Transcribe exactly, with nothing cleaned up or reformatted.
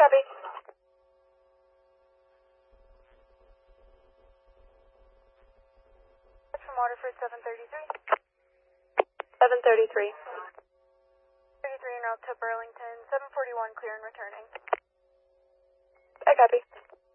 copy. From Waterford seven thirty-three. seven thirty-three. thirty-three en route to Burlington, seven forty-one, clear and returning. I copy.